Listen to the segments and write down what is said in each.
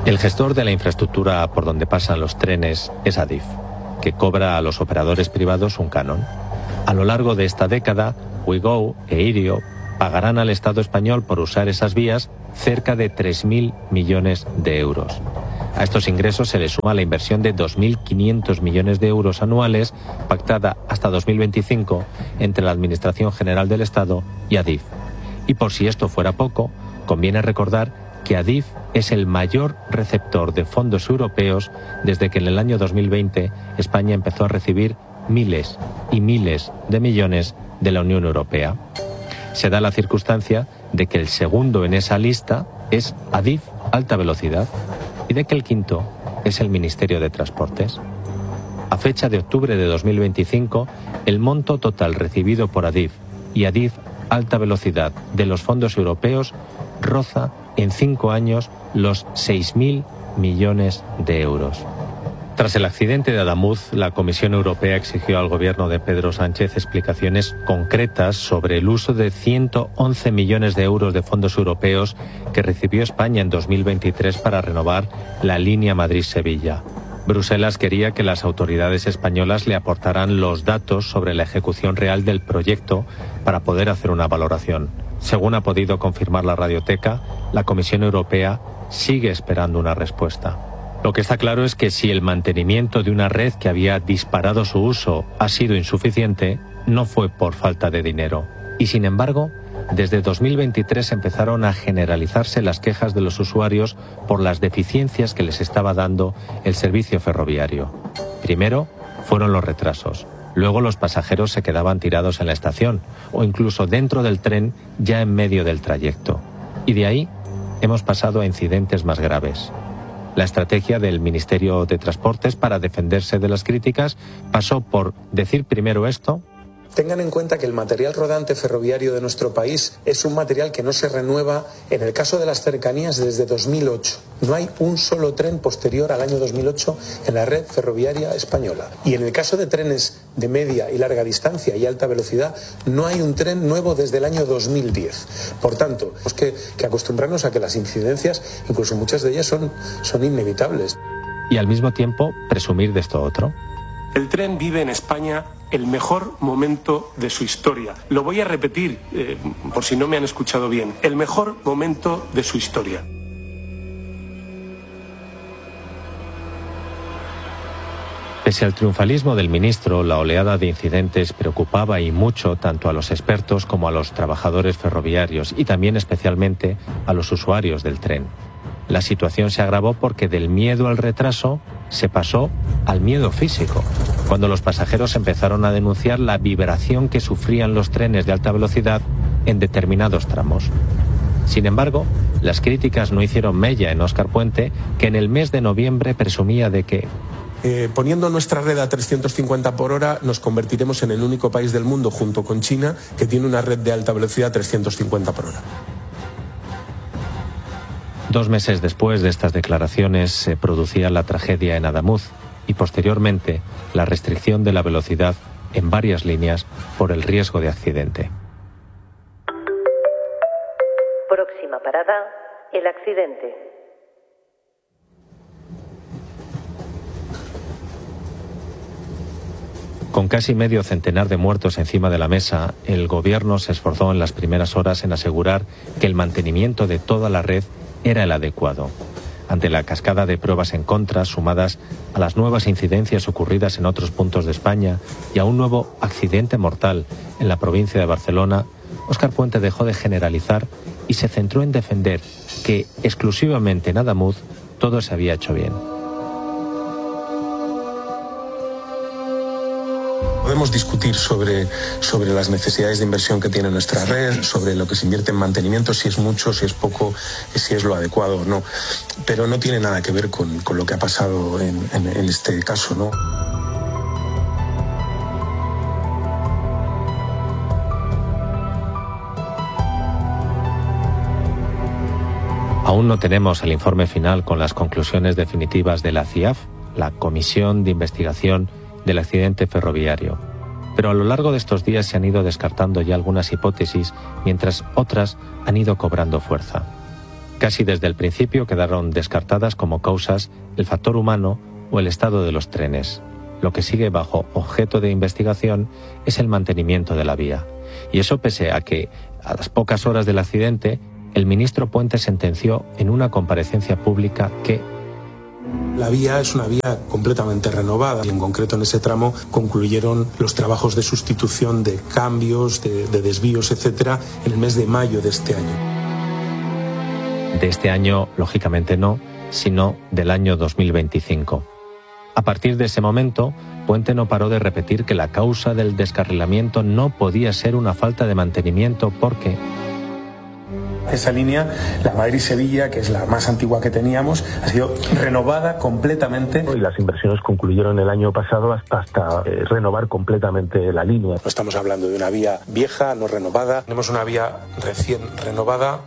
El gestor de la infraestructura por donde pasan los trenes es Adif, que cobra a los operadores privados un canon. A lo largo de esta década, Ouigo e Irio pagarán al Estado español por usar esas vías cerca de 3.000 millones de euros. A estos ingresos se le suma la inversión de 2.500 millones de euros anuales pactada hasta 2025 entre la Administración General del Estado y Adif. Y por si esto fuera poco, conviene recordar que Adif es el mayor receptor de fondos europeos desde que en el año 2020 España empezó a recibir miles y miles de millones de la Unión Europea. Se da la circunstancia de que el segundo en esa lista es Adif Alta Velocidad y de que el quinto es el Ministerio de Transportes. A fecha de octubre de 2025, el monto total recibido por Adif y Adif Alta Velocidad de los fondos europeos roza en 5 años los 6.000 millones de euros. Tras el accidente de Adamuz, la Comisión Europea exigió al gobierno de Pedro Sánchez explicaciones concretas sobre el uso de 111 millones de euros de fondos europeos que recibió España en 2023 para renovar la línea Madrid-Sevilla. Bruselas quería que las autoridades españolas le aportaran los datos sobre la ejecución real del proyecto para poder hacer una valoración. Según ha podido confirmar la Radioteca, la Comisión Europea sigue esperando una respuesta. Lo que está claro es que si el mantenimiento de una red que había disparado su uso ha sido insuficiente, no fue por falta de dinero. Y sin embargo, desde 2023 empezaron a generalizarse las quejas de los usuarios por las deficiencias que les estaba dando el servicio ferroviario. Primero fueron los retrasos. Luego los pasajeros se quedaban tirados en la estación o incluso dentro del tren ya en medio del trayecto. Y de ahí hemos pasado a incidentes más graves. La estrategia del Ministerio de Transportes para defenderse de las críticas pasó por decir primero esto. Tengan en cuenta que el material rodante ferroviario de nuestro país es un material que no se renueva, en el caso de las cercanías, desde 2008. No hay un solo tren posterior al año 2008 en la red ferroviaria española. Y en el caso de trenes de media y larga distancia y alta velocidad, no hay un tren nuevo desde el año 2010. Por tanto, tenemos que acostumbrarnos a que las incidencias, incluso muchas de ellas, son inevitables. Y al mismo tiempo, presumir de esto otro. El tren vive en España el mejor momento de su historia. Lo voy a repetir, por si no me han escuchado bien. El mejor momento de su historia. Pese al triunfalismo del ministro, la oleada de incidentes preocupaba y mucho tanto a los expertos como a los trabajadores ferroviarios y también especialmente a los usuarios del tren. La situación se agravó porque del miedo al retraso se pasó al miedo físico, cuando los pasajeros empezaron a denunciar la vibración que sufrían los trenes de alta velocidad en determinados tramos. Sin embargo, las críticas no hicieron mella en Óscar Puente, que en el mes de noviembre presumía de que poniendo nuestra red a 350 por hora, nos convertiremos en el único país del mundo, junto con China, que tiene una red de alta velocidad a 350 por hora. 2 meses después de estas declaraciones se producía la tragedia en Adamuz y posteriormente la restricción de la velocidad en varias líneas por el riesgo de accidente. Próxima parada, el accidente. Con casi medio centenar de muertos encima de la mesa, el gobierno se esforzó en las primeras horas en asegurar que el mantenimiento de toda la red era el adecuado. Ante la cascada de pruebas en contra, sumadas a las nuevas incidencias ocurridas en otros puntos de España y a un nuevo accidente mortal en la provincia de Barcelona, Óscar Puente dejó de generalizar y se centró en defender que exclusivamente en Adamuz todo se había hecho bien. Podemos discutir sobre las necesidades de inversión que tiene nuestra red, sobre lo que se invierte en mantenimiento, si es mucho, si es poco, si es lo adecuado o no. Pero no tiene nada que ver con lo que ha pasado en este caso, ¿no? Aún no tenemos el informe final con las conclusiones definitivas de la CIAF, la Comisión de Investigación del Accidente Ferroviario. Pero a lo largo de estos días se han ido descartando ya algunas hipótesis, mientras otras han ido cobrando fuerza. Casi desde el principio quedaron descartadas como causas el factor humano o el estado de los trenes. Lo que sigue bajo objeto de investigación es el mantenimiento de la vía. Y eso pese a que, a las pocas horas del accidente, el ministro Puente sentenció en una comparecencia pública que la vía es una vía completamente renovada y en concreto en ese tramo concluyeron los trabajos de sustitución de cambios, de desvíos, etcétera, en el mes de mayo de este año. De este año, lógicamente no, sino del año 2025. A partir de ese momento, Puente no paró de repetir que la causa del descarrilamiento no podía ser una falta de mantenimiento porque esa línea, la Madrid-Sevilla, que es la más antigua que teníamos, ha sido renovada completamente. Y las inversiones concluyeron el año pasado hasta renovar completamente la línea. No estamos hablando de una vía vieja, no renovada. Tenemos una vía recién renovada.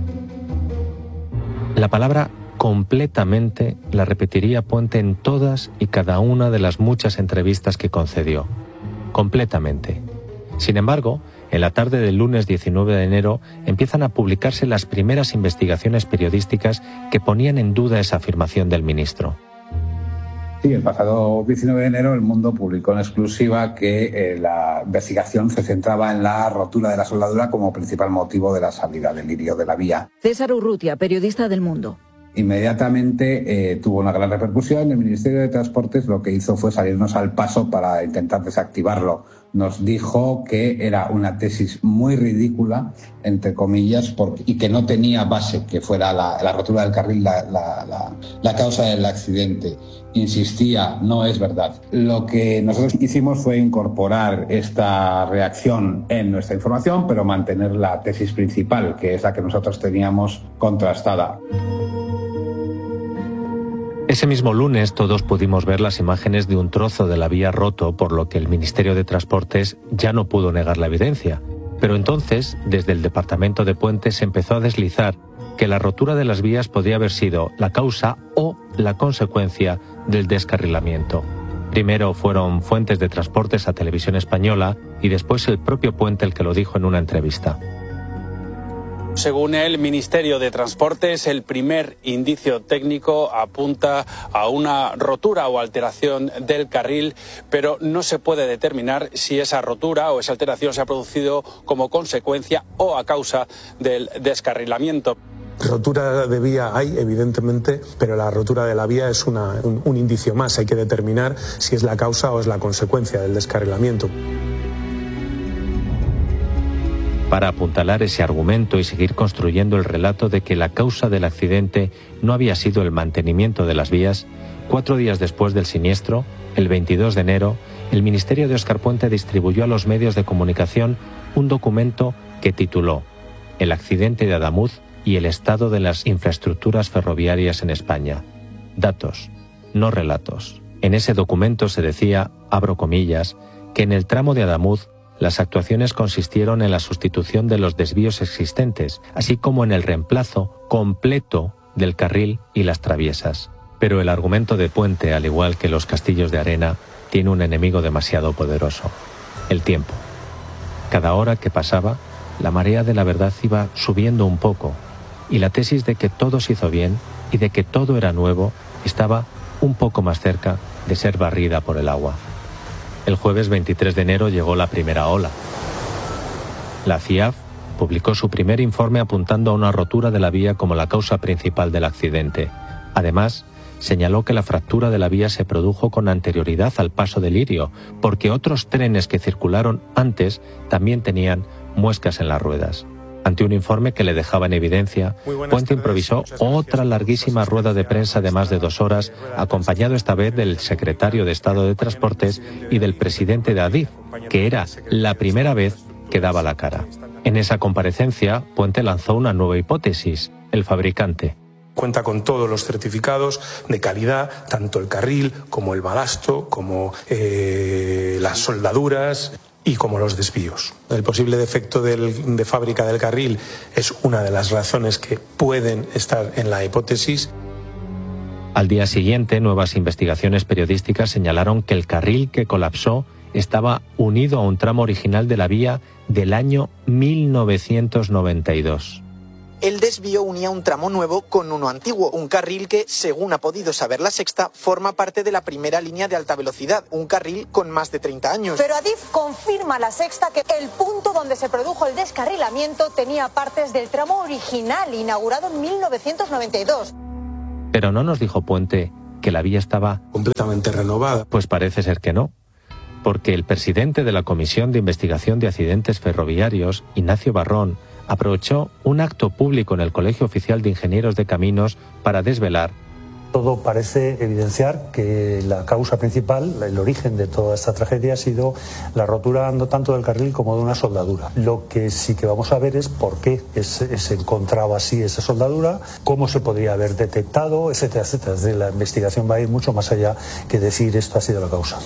La palabra completamente la repetiría Puente en todas y cada una de las muchas entrevistas que concedió. Completamente. Sin embargo, en la tarde del lunes 19 de enero empiezan a publicarse las primeras investigaciones periodísticas que ponían en duda esa afirmación del ministro. Sí, el pasado 19 de enero El Mundo publicó en exclusiva que la investigación se centraba en la rotura de la soldadura como principal motivo de la salida del lirio de la vía. César Urrutia, periodista del Mundo. Inmediatamente tuvo una gran repercusión. El Ministerio de Transportes lo que hizo fue salirnos al paso para intentar desactivarlo. Nos dijo que era una tesis muy ridícula, entre comillas, y que no tenía base, que fuera la rotura del carril la causa del accidente. Insistía, no es verdad. Lo que nosotros hicimos fue incorporar esta reacción en nuestra información, pero mantener la tesis principal, que es la que nosotros teníamos contrastada. Ese mismo lunes todos pudimos ver las imágenes de un trozo de la vía roto, por lo que el Ministerio de Transportes ya no pudo negar la evidencia. Pero entonces, desde el Departamento de Puentes se empezó a deslizar que la rotura de las vías podría haber sido la causa o la consecuencia del descarrilamiento. Primero fueron fuentes de transportes a Televisión Española y después el propio Puente el que lo dijo en una entrevista. Según el Ministerio de Transportes, el primer indicio técnico apunta a una rotura o alteración del carril, pero no se puede determinar si esa rotura o esa alteración se ha producido como consecuencia o a causa del descarrilamiento. Rotura de vía hay, evidentemente, pero la rotura de la vía es un indicio más. Hay que determinar si es la causa o es la consecuencia del descarrilamiento. Para apuntalar ese argumento y seguir construyendo el relato de que la causa del accidente no había sido el mantenimiento de las vías, 4 días después del siniestro, el 22 de enero, el Ministerio de Óscar Puente distribuyó a los medios de comunicación un documento que tituló El accidente de Adamuz y el estado de las infraestructuras ferroviarias en España. Datos, no relatos. En ese documento se decía, abro comillas, que en el tramo de Adamuz las actuaciones consistieron en la sustitución de los desvíos existentes, así como en el reemplazo completo del carril y las traviesas. Pero el argumento de Puente, al igual que los castillos de arena, tiene un enemigo demasiado poderoso: el tiempo. Cada hora que pasaba, la marea de la verdad iba subiendo un poco, y la tesis de que todo se hizo bien y de que todo era nuevo estaba un poco más cerca de ser barrida por el agua. El jueves 23 de enero llegó la primera ola. La CIAF publicó su primer informe apuntando a una rotura de la vía como la causa principal del accidente. Además, señaló que la fractura de la vía se produjo con anterioridad al paso del lirio, porque otros trenes que circularon antes también tenían muescas en las ruedas. Ante un informe que le dejaba en evidencia, Puente improvisó otra larguísima rueda de prensa de más de 2 horas, acompañado esta vez del secretario de Estado de Transportes y del presidente de Adif, que era la primera vez que daba la cara. En esa comparecencia, Puente lanzó una nueva hipótesis: el fabricante. Cuenta con todos los certificados de calidad, tanto el carril como el balasto, como las soldaduras y como los desvíos. El posible defecto de fábrica del carril es una de las razones que pueden estar en la hipótesis. Al día siguiente, nuevas investigaciones periodísticas señalaron que el carril que colapsó estaba unido a un tramo original de la vía del año 1992. El desvío unía un tramo nuevo con uno antiguo, un carril que, según ha podido saber La Sexta, forma parte de la primera línea de alta velocidad, un carril con más de 30 años. Pero Adif confirma a La Sexta que el punto donde se produjo el descarrilamiento tenía partes del tramo original, inaugurado en 1992. Pero no nos dijo Puente que la vía estaba completamente renovada. Pues parece ser que no, porque el presidente de la Comisión de Investigación de Accidentes Ferroviarios, Ignacio Barrón, aprovechó un acto público en el Colegio Oficial de Ingenieros de Caminos para desvelar. Todo parece evidenciar que la causa principal, el origen de toda esta tragedia ha sido la rotura no tanto del carril como de una soldadura. Lo que sí que vamos a ver es por qué se encontraba así esa soldadura, cómo se podría haber detectado, etcétera, etcétera. Es decir, la investigación va a ir mucho más allá que decir esto ha sido la causa.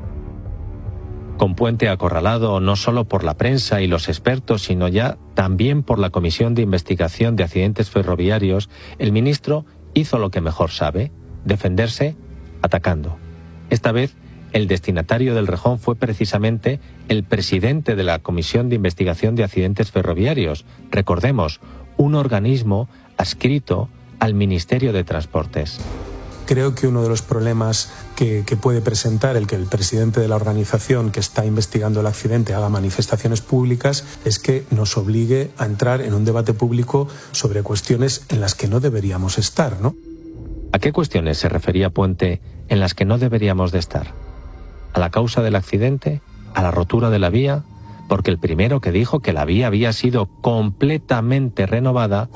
Con Puente acorralado no solo por la prensa y los expertos, sino ya también por la Comisión de Investigación de Accidentes Ferroviarios, el ministro hizo lo que mejor sabe, defenderse atacando. Esta vez, el destinatario del rejón fue precisamente el presidente de la Comisión de Investigación de Accidentes Ferroviarios, recordemos, un organismo adscrito al Ministerio de Transportes. Creo que uno de los problemas que puede presentar el que el presidente de la organización que está investigando el accidente haga manifestaciones públicas es que nos obligue a entrar en un debate público sobre cuestiones en las que no deberíamos estar, ¿no? ¿A qué cuestiones se refería Puente en las que no deberíamos de estar? ¿A la causa del accidente? ¿A la rotura de la vía? Porque el primero que dijo que la vía había sido completamente renovada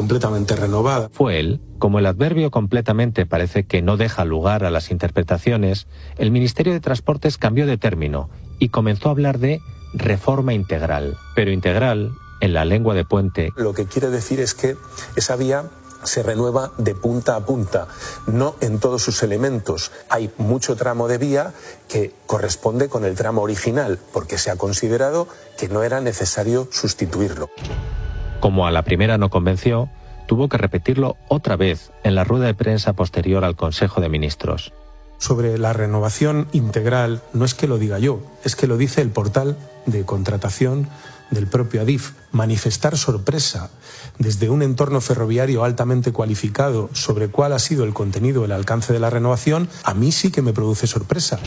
fue él. Como el adverbio completamente parece que no deja lugar a las interpretaciones, el Ministerio de Transportes cambió de término y comenzó a hablar de reforma integral. Pero integral, en la lengua de Puente, lo que quiere decir es que esa vía se renueva de punta a punta, no en todos sus elementos. Hay mucho tramo de vía que corresponde con el tramo original, porque se ha considerado que no era necesario sustituirlo. Como a la primera no convenció, tuvo que repetirlo otra vez en la rueda de prensa posterior al Consejo de Ministros. Sobre la renovación integral, no es que lo diga yo, es que lo dice el portal de contratación del propio Adif. Manifestar sorpresa desde un entorno ferroviario altamente cualificado sobre cuál ha sido el contenido, el alcance de la renovación, a mí sí que me produce sorpresa.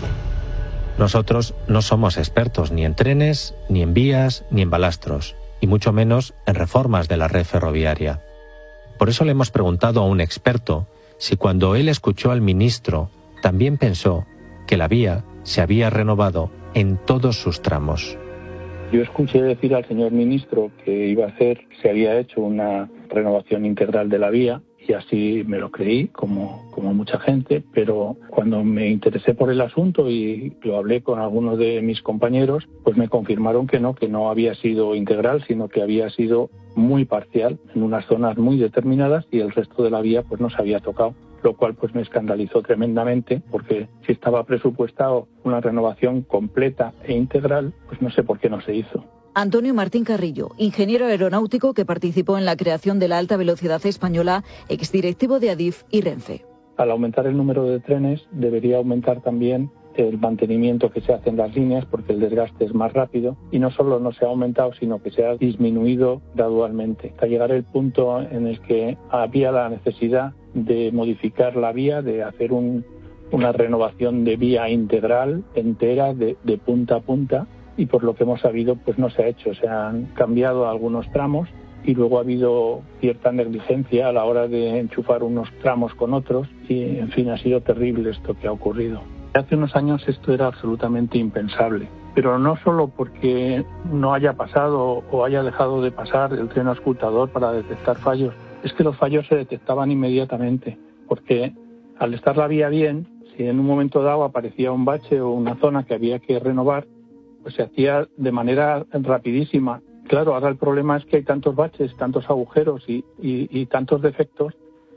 Nosotros no somos expertos ni en trenes, ni en vías, ni en balastros, y mucho menos en reformas de la red ferroviaria. Por eso le hemos preguntado a un experto si cuando él escuchó al ministro también pensó que la vía se había renovado en todos sus tramos. Yo escuché decir al señor ministro que se había hecho una renovación integral de la vía y así me lo creí, como mucha gente, pero cuando me interesé por el asunto y lo hablé con algunos de mis compañeros, pues me confirmaron que no había sido integral, sino que había sido muy parcial en unas zonas muy determinadas y el resto de la vía pues no se había tocado, lo cual pues me escandalizó tremendamente, porque si estaba presupuestado una renovación completa e integral, pues no sé por qué no se hizo. Antonio Martín Carrillo, ingeniero aeronáutico que participó en la creación de la alta velocidad española, exdirectivo de Adif y Renfe. Al aumentar el número de trenes, debería aumentar también el mantenimiento que se hace en las líneas, porque el desgaste es más rápido, y no solo no se ha aumentado, sino que se ha disminuido gradualmente, hasta llegar al punto en el que había la necesidad de modificar la vía, de hacer una renovación de vía integral, entera, de punta a punta, y por lo que hemos sabido pues no se ha hecho. Se han cambiado algunos tramos y luego ha habido cierta negligencia a la hora de enchufar unos tramos con otros y, en fin, ha sido terrible esto que ha ocurrido. Hace unos años esto era absolutamente impensable, pero no solo porque no haya pasado o haya dejado de pasar el tren auscultador para detectar fallos, es que los fallos se detectaban inmediatamente, porque al estar la vía bien, si en un momento dado aparecía un bache o una zona que había que renovar, pues se hacía de manera rapidísima. Claro, ahora el problema es que hay tantos baches, tantos agujeros y tantos defectos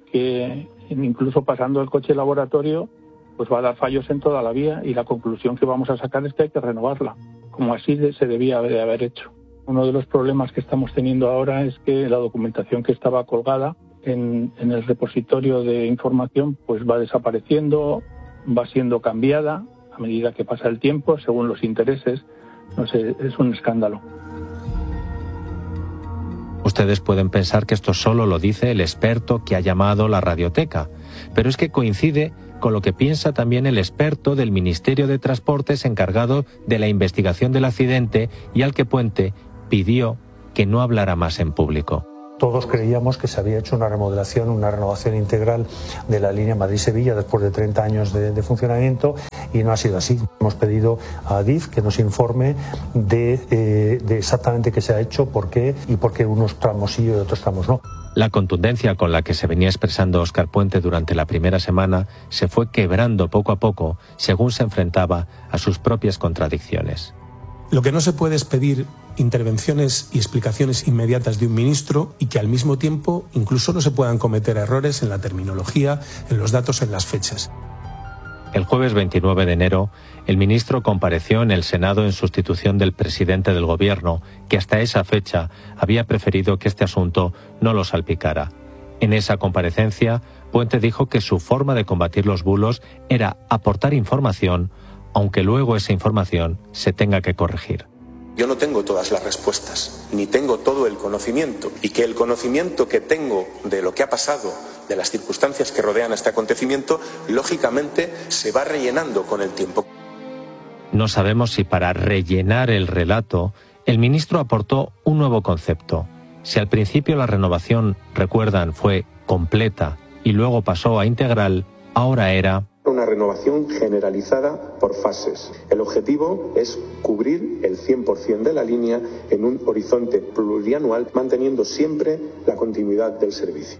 que incluso pasando el coche laboratorio pues va a dar fallos en toda la vía y la conclusión que vamos a sacar es que hay que renovarla, como así se debía de haber hecho. Uno de los problemas que estamos teniendo ahora es que la documentación que estaba colgada en el repositorio de información pues va desapareciendo, va siendo cambiada a medida que pasa el tiempo, según los intereses. No sé, es un escándalo. Ustedes pueden pensar que esto solo lo dice el experto que ha llamado la radioteca, pero es que coincide con lo que piensa también el experto del Ministerio de Transportes encargado de la investigación del accidente y al que Puente pidió que no hablara más en público. Todos creíamos que se había hecho una remodelación, una renovación integral de la línea Madrid-Sevilla después de 30 años de funcionamiento y no ha sido así. Hemos pedido a Adif que nos informe de exactamente qué se ha hecho, por qué y por qué unos tramos sí y otros tramos no. La contundencia con la que se venía expresando Óscar Puente durante la primera semana se fue quebrando poco a poco según se enfrentaba a sus propias contradicciones. Lo que no se puede es pedir intervenciones y explicaciones inmediatas de un ministro y que al mismo tiempo incluso no se puedan cometer errores en la terminología, en los datos, en las fechas. El jueves 29 de enero, el ministro compareció en el Senado en sustitución del presidente del Gobierno, que hasta esa fecha había preferido que este asunto no lo salpicara. En esa comparecencia, Puente dijo que su forma de combatir los bulos era aportar información, aunque luego esa información se tenga que corregir. Yo no tengo todas las respuestas, ni tengo todo el conocimiento, y que el conocimiento que tengo de lo que ha pasado, de las circunstancias que rodean este acontecimiento, lógicamente se va rellenando con el tiempo. No sabemos si para rellenar el relato, el ministro aportó un nuevo concepto. Si al principio la renovación, recuerdan, fue completa y luego pasó a integral, ahora era una renovación generalizada por fases. El objetivo es cubrir el 100% de la línea en un horizonte plurianual, manteniendo siempre la continuidad del servicio.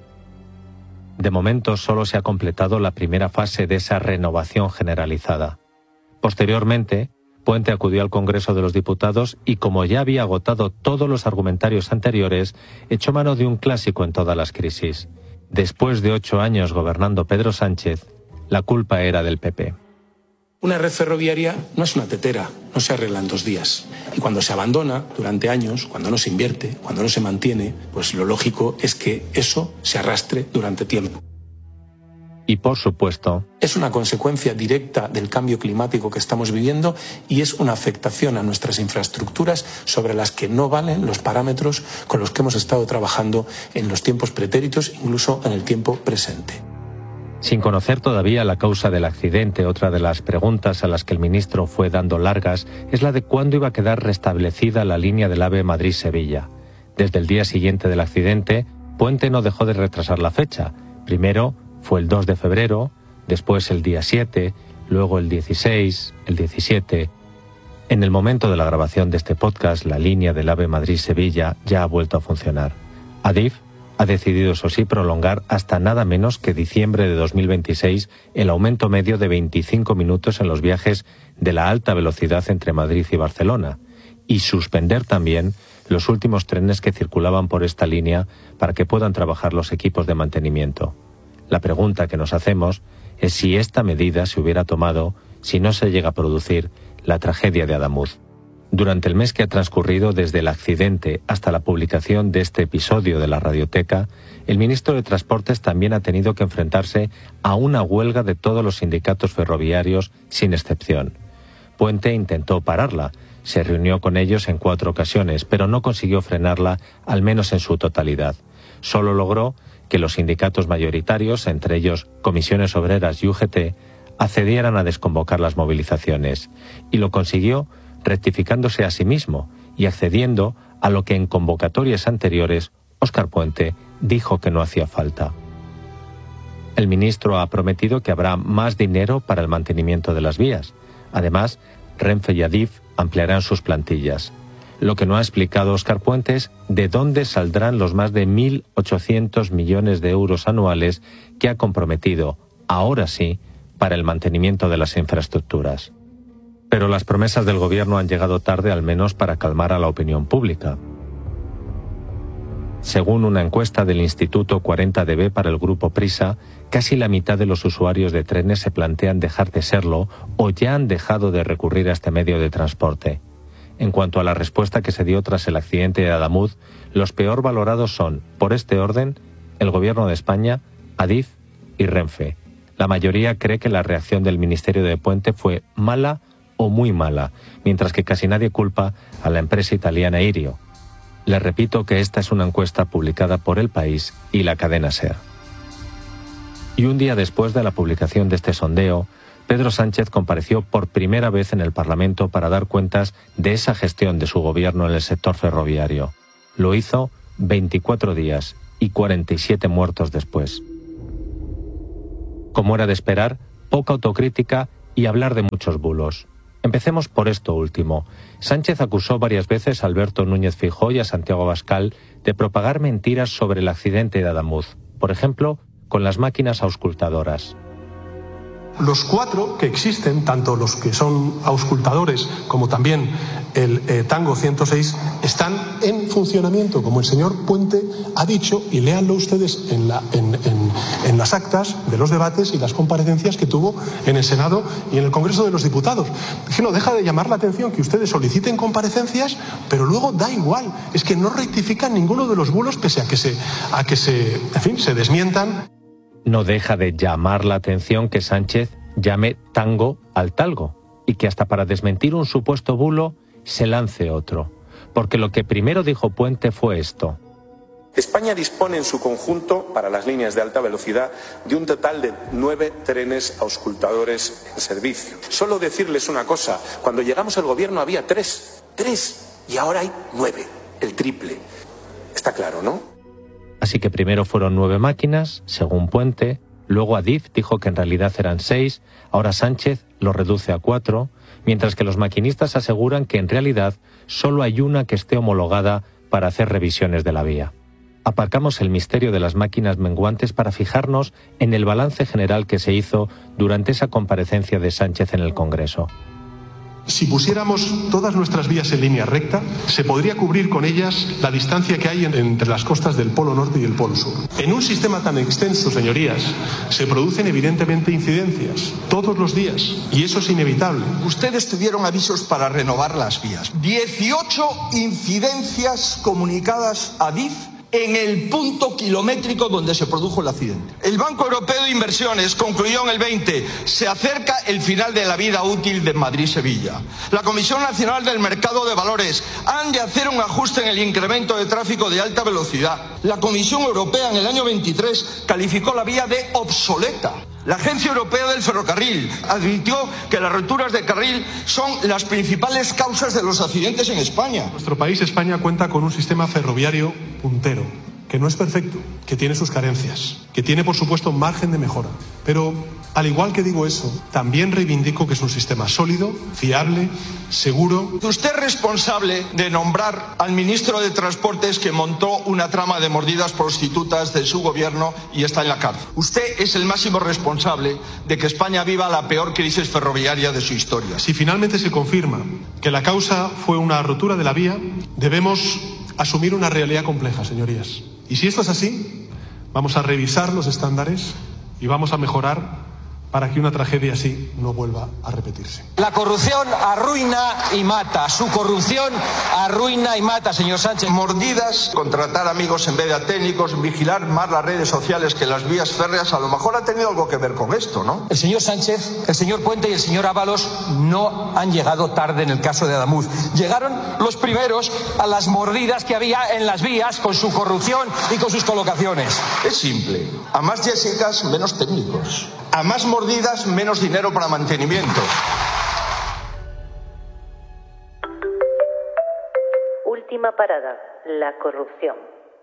De momento solo se ha completado la primera fase de esa renovación generalizada. Posteriormente, Puente acudió al Congreso de los Diputados y, como ya había agotado todos los argumentarios anteriores, echó mano de un clásico en todas las crisis. Después de 8 años gobernando Pedro Sánchez, la culpa era del PP. Una red ferroviaria no es una tetera, no se arregla en 2 días. Y cuando se abandona durante años, cuando no se invierte, cuando no se mantiene, pues lo lógico es que eso se arrastre durante tiempo. Y por supuesto, es una consecuencia directa del cambio climático que estamos viviendo y es una afectación a nuestras infraestructuras sobre las que no valen los parámetros con los que hemos estado trabajando en los tiempos pretéritos, incluso en el tiempo presente. Sin conocer todavía la causa del accidente, otra de las preguntas a las que el ministro fue dando largas es la de cuándo iba a quedar restablecida la línea del AVE Madrid-Sevilla. Desde el día siguiente del accidente, Puente no dejó de retrasar la fecha. Primero fue el 2 de febrero, después el día 7, luego el 16, el 17. En el momento de la grabación de este podcast, la línea del AVE Madrid-Sevilla ya ha vuelto a funcionar. Adif ha decidido, eso sí, prolongar hasta nada menos que diciembre de 2026 el aumento medio de 25 minutos en los viajes de la alta velocidad entre Madrid y Barcelona y suspender también los últimos trenes que circulaban por esta línea para que puedan trabajar los equipos de mantenimiento. La pregunta que nos hacemos es si esta medida se hubiera tomado si no se llega a producir la tragedia de Adamuz. Durante el mes que ha transcurrido desde el accidente hasta la publicación de este episodio de la radioteca, el ministro de Transportes también ha tenido que enfrentarse a una huelga de todos los sindicatos ferroviarios sin excepción. Puente intentó pararla, se reunió con ellos en 4 ocasiones, pero no consiguió frenarla, al menos en su totalidad. Solo logró que los sindicatos mayoritarios, entre ellos Comisiones Obreras y UGT, accedieran a desconvocar las movilizaciones, y lo consiguió rectificándose a sí mismo y accediendo a lo que en convocatorias anteriores Óscar Puente dijo que no hacía falta. El ministro ha prometido que habrá más dinero para el mantenimiento de las vías. Además, Renfe y Adif ampliarán sus plantillas. Lo que no ha explicado Óscar Puente es de dónde saldrán los más de 1.800 millones de euros anuales que ha comprometido, ahora sí, para el mantenimiento de las infraestructuras. Pero las promesas del gobierno han llegado tarde, al menos para calmar a la opinión pública. Según una encuesta del Instituto 40DB para el Grupo Prisa, casi la mitad de los usuarios de trenes se plantean dejar de serlo o ya han dejado de recurrir a este medio de transporte. En cuanto a la respuesta que se dio tras el accidente de Adamuz, los peor valorados son, por este orden, el Gobierno de España, Adif y Renfe. La mayoría cree que la reacción del Ministerio de Puente fue mala o muy mala, mientras que casi nadie culpa a la empresa italiana Irio. Les repito que esta es una encuesta publicada por El País y la cadena SER. Y un día después de la publicación de este sondeo, Pedro Sánchez compareció por primera vez en el Parlamento para dar cuentas de esa gestión de su gobierno en el sector ferroviario. Lo hizo 24 días y 47 muertos después. Como era de esperar, poca autocrítica y hablar de muchos bulos. Empecemos por esto último. Sánchez acusó varias veces a Alberto Núñez Feijóo y a Santiago Abascal de propagar mentiras sobre el accidente de Adamuz, por ejemplo, con las máquinas auscultadoras. Los 4 que existen, tanto los que son auscultadores como también el Tango 106, están en funcionamiento, como el señor Puente ha dicho, y léanlo ustedes en las actas de los debates y las comparecencias que tuvo en el Senado y en el Congreso de los Diputados. Es que no deja de llamar la atención que ustedes soliciten comparecencias, pero luego da igual, es que no rectifican ninguno de los bulos pese a que se desmientan. No deja de llamar la atención que Sánchez llame tango al talgo y que hasta para desmentir un supuesto bulo se lance otro. Porque lo que primero dijo Puente fue esto. España dispone en su conjunto, para las líneas de alta velocidad, de un total de 9 trenes auscultadores en servicio. Solo decirles una cosa, cuando llegamos al gobierno había 3, y ahora hay 9, el triple. Está claro, ¿no? Así que primero fueron 9 máquinas, según Puente, luego Adif dijo que en realidad eran 6, ahora Sánchez lo reduce a 4, mientras que los maquinistas aseguran que en realidad solo hay una que esté homologada para hacer revisiones de la vía. Aparcamos el misterio de las máquinas menguantes para fijarnos en el balance general que se hizo durante esa comparecencia de Sánchez en el Congreso. Si pusiéramos todas nuestras vías en línea recta, se podría cubrir con ellas la distancia que hay entre las costas del Polo Norte y el Polo Sur. En un sistema tan extenso, señorías, se producen evidentemente incidencias todos los días, y eso es inevitable. Ustedes tuvieron avisos para renovar las vías. 18 incidencias comunicadas a DIF en el punto kilométrico donde se produjo el accidente. El Banco Europeo de Inversiones concluyó en el 20, se acerca el final de la vida útil de Madrid-Sevilla. La Comisión Nacional del Mercado de Valores han de hacer un ajuste en el incremento de tráfico de alta velocidad. La Comisión Europea en el año 23 calificó la vía de obsoleta. La Agencia Europea del Ferrocarril advirtió que las rupturas de carril son las principales causas de los accidentes en España. Nuestro país, España, cuenta con un sistema ferroviario puntero, que no es perfecto, que tiene sus carencias, que tiene, por supuesto, margen de mejora. Pero, al igual que digo eso, también reivindico que es un sistema sólido, fiable, seguro. Usted es responsable de nombrar al ministro de Transportes que montó una trama de mordidas prostitutas de su gobierno y está en la cárcel. Usted es el máximo responsable de que España viva la peor crisis ferroviaria de su historia. Si finalmente se confirma que la causa fue una rotura de la vía, debemos asumir una realidad compleja, señorías. Y si esto es así, vamos a revisar los estándares y vamos a mejorar para que una tragedia así no vuelva a repetirse. La corrupción arruina y mata. Su corrupción arruina y mata, señor Sánchez. Mordidas, contratar amigos en vez de a técnicos, vigilar más las redes sociales que las vías férreas, a lo mejor ha tenido algo que ver con esto, ¿no? El señor Sánchez, el señor Puente y el señor Ábalos no han llegado tarde en el caso de Adamuz. Llegaron los primeros a las mordidas que había en las vías con su corrupción y con sus colocaciones. Es simple. A más Jessicas, menos técnicos. A más mordidas, menos dinero para mantenimiento. Última parada, la corrupción.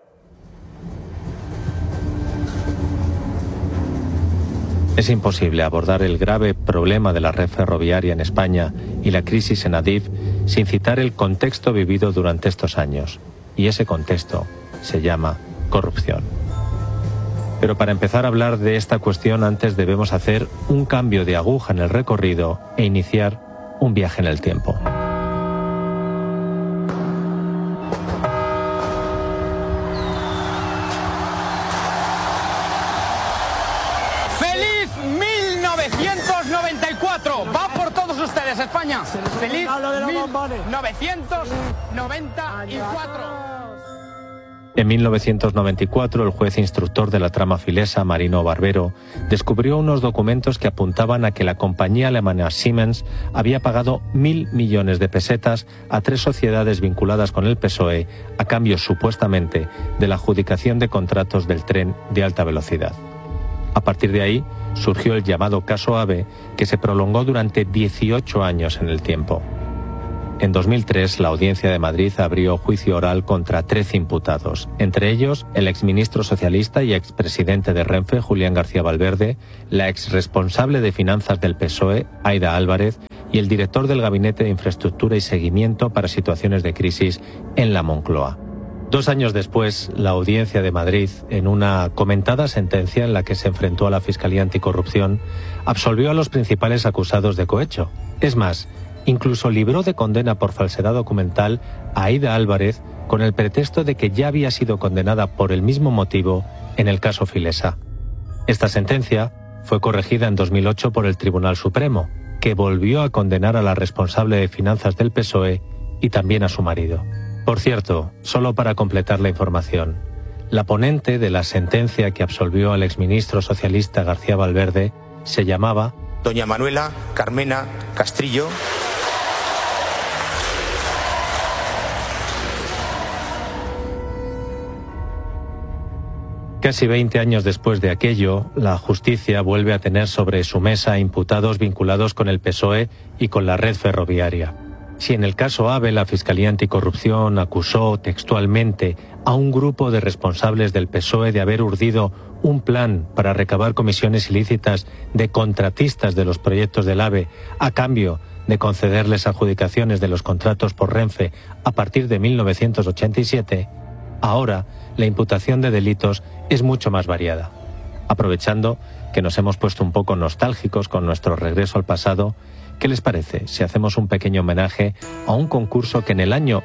Es imposible abordar el grave problema de la red ferroviaria en España y la crisis en Adif sin citar el contexto vivido durante estos años. Y ese contexto se llama corrupción. Pero para empezar a hablar de esta cuestión antes debemos hacer un cambio de aguja en el recorrido e iniciar un viaje en el tiempo. ¡Feliz 1994! ¡Va por todos ustedes, España! ¡Feliz 1994! En 1994, el juez instructor de la trama filesa, Marino Barbero, descubrió unos documentos que apuntaban a que la compañía alemana Siemens había pagado 1.000 millones de pesetas a 3 sociedades vinculadas con el PSOE a cambio, supuestamente, de la adjudicación de contratos del tren de alta velocidad. A partir de ahí, surgió el llamado caso AVE, que se prolongó durante 18 años en el tiempo. En 2003, la Audiencia de Madrid abrió juicio oral contra 13 imputados, entre ellos el exministro socialista y expresidente de Renfe, Julián García Valverde, la exresponsable de finanzas del PSOE, Aida Álvarez, y el director del Gabinete de Infraestructura y Seguimiento para Situaciones de Crisis en la Moncloa. 2 años después, la Audiencia de Madrid, en una comentada sentencia en la que se enfrentó a la Fiscalía Anticorrupción, absolvió a los principales acusados de cohecho. Es más, incluso libró de condena por falsedad documental a Aida Álvarez con el pretexto de que ya había sido condenada por el mismo motivo en el caso Filesa. Esta sentencia fue corregida en 2008 por el Tribunal Supremo, que volvió a condenar a la responsable de finanzas del PSOE y también a su marido. Por cierto, solo para completar la información, la ponente de la sentencia que absolvió al exministro socialista García Valverde se llamaba doña Manuela Carmena Castrillo. Casi 20 años después de aquello, la justicia vuelve a tener sobre su mesa imputados vinculados con el PSOE y con la red ferroviaria. Si en el caso AVE la Fiscalía Anticorrupción acusó textualmente a un grupo de responsables del PSOE de haber urdido un plan para recabar comisiones ilícitas de contratistas de los proyectos del AVE a cambio de concederles adjudicaciones de los contratos por Renfe a partir de 1987, ahora la imputación de delitos es mucho más variada. Aprovechando que nos hemos puesto un poco nostálgicos con nuestro regreso al pasado, ¿qué les parece si hacemos un pequeño homenaje a un concurso que en el año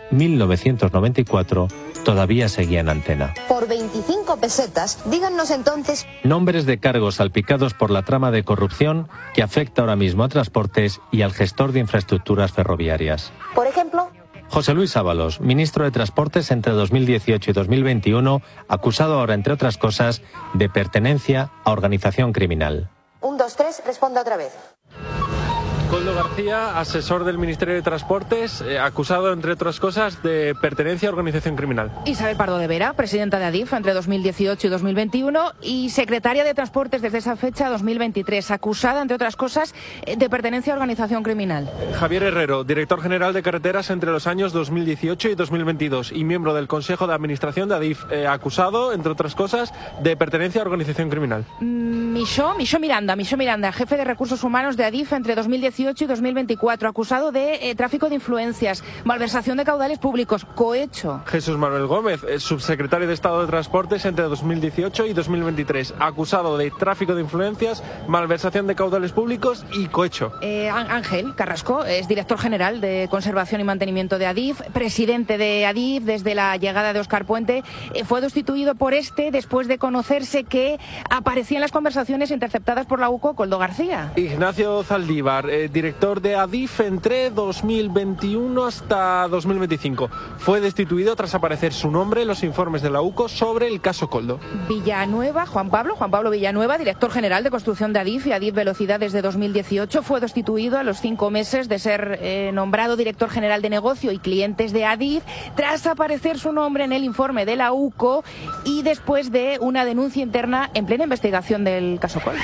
1994 todavía seguía en antena? Por 25 pesetas, díganos entonces... Nombres de cargos salpicados por la trama de corrupción que afecta ahora mismo a Transportes y al gestor de infraestructuras ferroviarias. Por ejemplo... José Luis Ábalos, ministro de Transportes entre 2018 y 2021, acusado ahora, entre otras cosas, de pertenencia a organización criminal. 1, 2, 3, responda otra vez. Koldo García, asesor del Ministerio de Transportes, acusado, entre otras cosas, de pertenencia a organización criminal. Isabel Pardo de Vera, presidenta de Adif entre 2018 y 2021 y secretaria de Transportes desde esa fecha 2023, acusada, entre otras cosas, de pertenencia a organización criminal. Javier Herrero, director general de Carreteras entre los años 2018 y 2022 y miembro del Consejo de Administración de Adif, acusado, entre otras cosas, de pertenencia a organización criminal. Michó Miranda, jefe de Recursos Humanos de Adif entre 2018 y 2024, acusado de tráfico de influencias, malversación de caudales públicos, cohecho. Jesús Manuel Gómez, subsecretario de Estado de Transportes entre 2018 y 2023, acusado de tráfico de influencias, malversación de caudales públicos y cohecho. Ángel Carrasco es director general de Conservación y Mantenimiento de Adif, presidente de Adif desde la llegada de Óscar Puente, fue destituido por después de conocerse que aparecían las conversaciones interceptadas por la UCO Koldo García. Ignacio Zaldívar, director de Adif entre 2021 hasta 2025. Fue destituido tras aparecer su nombre en los informes de la UCO sobre el caso Koldo. Villanueva, Juan Pablo Villanueva, director general de construcción de Adif y Adif Velocidad desde 2018, fue destituido a los 5 meses de ser nombrado director general de negocio y clientes de Adif tras aparecer su nombre en el informe de la UCO y después de una denuncia interna en plena investigación del caso Koldo.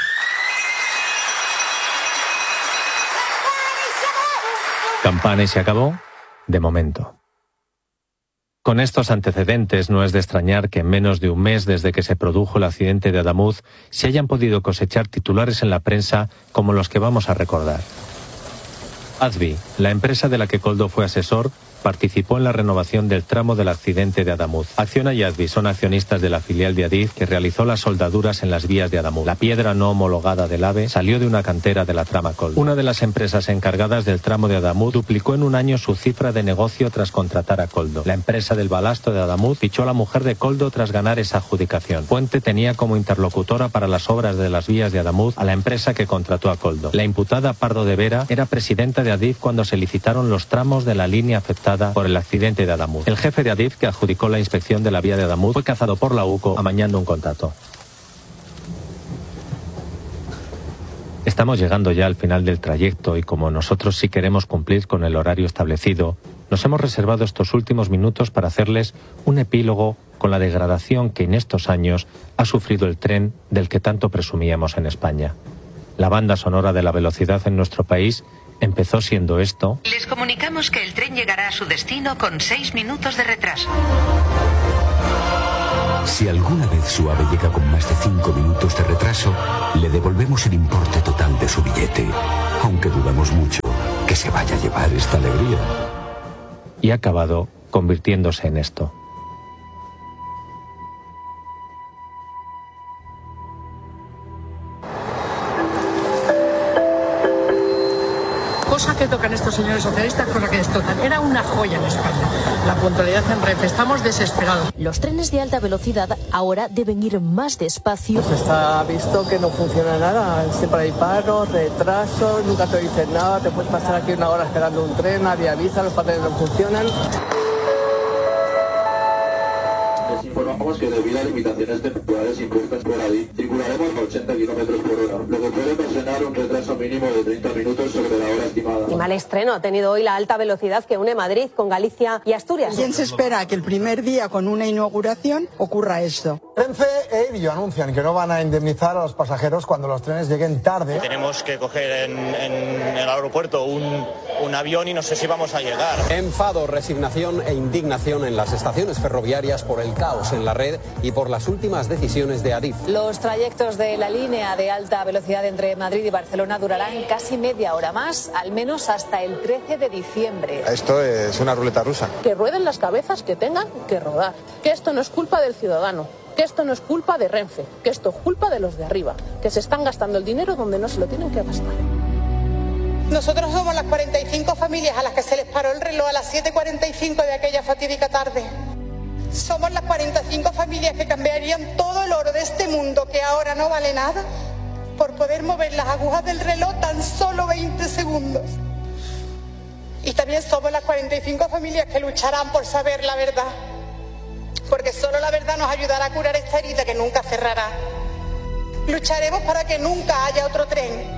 Campana y se acabó, de momento. Con estos antecedentes no es de extrañar que en menos de un mes desde que se produjo el accidente de Adamuz se hayan podido cosechar titulares en la prensa como los que vamos a recordar. Advi, la empresa de la que Koldo fue asesor, participó en la renovación del tramo del accidente de Adamuz. Acciona y Advi son accionistas de la filial de Adif que realizó las soldaduras en las vías de Adamuz. La piedra no homologada del AVE salió de una cantera de la trama Koldo. Una de las empresas encargadas del tramo de Adamuz duplicó en un año su cifra de negocio tras contratar a Koldo. La empresa del balasto de Adamuz fichó a la mujer de Koldo tras ganar esa adjudicación. Puente tenía como interlocutora para las obras de las vías de Adamuz a la empresa que contrató a Koldo. La imputada Pardo de Vera era presidenta de Adif cuando se licitaron los tramos de la línea afectada devastada por el accidente de Adamuz. El jefe de Adif, que adjudicó la inspección de la vía de Adamuz, fue cazado por la UCO amañando un contrato. Estamos llegando ya al final del trayecto y como nosotros sí queremos cumplir con el horario establecido, nos hemos reservado estos últimos minutos para hacerles un epílogo con la degradación que en estos años ha sufrido el tren del que tanto presumíamos en España. La banda sonora de la velocidad en nuestro país empezó siendo esto. Les comunicamos que el tren llegará a su destino con 6 minutos de retraso. Si alguna vez su AVE llega con más de 5 minutos de retraso, le devolvemos el importe total de su billete, aunque dudamos mucho que se vaya a llevar esta alegría. Y ha acabado convirtiéndose en esto. Cosa que tocan estos señores socialistas, cosa que destotan. Era una joya en España. La puntualidad en Renfe. Estamos desesperados. Los trenes de alta velocidad ahora deben ir más despacio. Pues está visto que no funciona nada. Siempre hay paros, retrasos, nunca te dicen nada. Te puedes pasar aquí una hora esperando un tren, nadie avisa, los papeles no funcionan. Les informamos que debido a limitaciones temporales impuestas por Adif, circularemos a 80 km por hora, lo que puede ocasionar un retraso mínimo de 30 minutos sobre la hora estimada. Y mal estreno ha tenido hoy la alta velocidad que une Madrid con Galicia y Asturias. ¿Quién se espera que el primer día con una inauguración ocurra esto? Renfe e Irio anuncian que no van a indemnizar a los pasajeros cuando los trenes lleguen tarde. Tenemos que coger en el aeropuerto un avión y no sé si vamos a llegar. Enfado, resignación e indignación en las estaciones ferroviarias por el caos en la red y por las últimas decisiones de Adif. Los trayectos de la línea de alta velocidad entre Madrid y Barcelona durarán casi media hora más, al menos hasta el 13 de diciembre. Esto es una ruleta rusa. Que rueden las cabezas que tengan que rodar. Que esto no es culpa del ciudadano. Que esto no es culpa de Renfe. Que esto es culpa de los de arriba. Que se están gastando el dinero donde no se lo tienen que gastar. Nosotros somos las 45 familias a las que se les paró el reloj a las 7:45 de aquella fatídica tarde. Somos las 45 familias que cambiarían todo el oro de este mundo que ahora no vale nada por poder mover las agujas del reloj tan solo 20 segundos. Y también somos las 45 familias que lucharán por saber la verdad, porque solo la verdad nos ayudará a curar esta herida que nunca cerrará. Lucharemos para que nunca haya otro tren